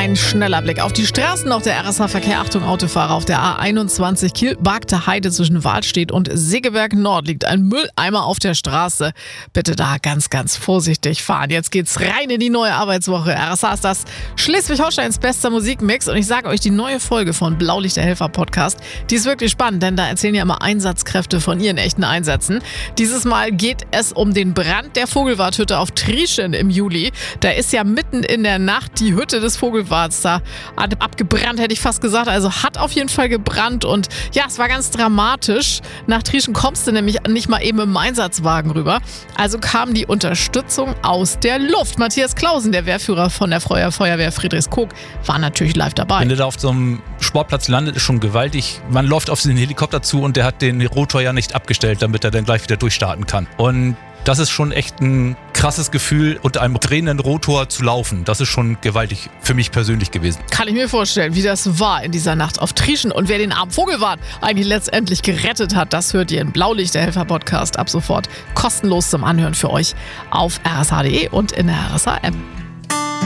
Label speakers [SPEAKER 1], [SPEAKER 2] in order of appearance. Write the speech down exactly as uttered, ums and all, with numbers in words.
[SPEAKER 1] ein schneller Blick auf die Straßen. Auch der R S H-Verkehr. Achtung, Autofahrer auf der A einundzwanzig Kiel-Bagte Heide zwischen Wahlstedt und Segeberg Nord liegt ein Mülleimer auf der Straße. Bitte da ganz, ganz vorsichtig fahren. Jetzt geht's rein in die neue Arbeitswoche. R S H ist das Schleswig-Holsteins bester Musikmix. Und ich sage euch, die neue Folge von Blaulicht der Helfer Podcast, die ist wirklich spannend, denn da erzählen ja immer Einsatzkräfte von ihren echten Einsätzen. Dieses Mal geht es um den Brand der Vogelwarthütte auf Trieschen im Juli. Da ist ja mitten in der Nacht die Hütte des Vogelwarts da abgebrannt, hätte ich fast gesagt. Also hat auf jeden Fall gebrannt und ja, es war ganz dramatisch. Nach Trieschen kommst du nämlich nicht mal eben im Einsatzwagen rüber. Also kam die Unterstützung aus der Luft. Matthias Clausen, der Wehrführer von der Feuerwehr Friedrichskoog, war natürlich live dabei.
[SPEAKER 2] Wenn du da auf so einem Sportplatz landet, ist schon gewaltig. Man läuft auf den Helikopter zu und der hat den Rotor ja nicht abgestellt, damit er dann gleich wieder durchstarten kann. Und das ist schon echt ein krasses Gefühl, unter einem drehenden Rotor zu laufen. Das ist schon gewaltig für mich persönlich gewesen.
[SPEAKER 1] Kann ich mir vorstellen, wie das war in dieser Nacht auf Trieschen. Und wer den armen Vogelwart eigentlich letztendlich gerettet hat, das hört ihr im Blaulicht der Helfer Podcast ab sofort kostenlos zum Anhören für euch auf r s h punkt d e und in der R S H App.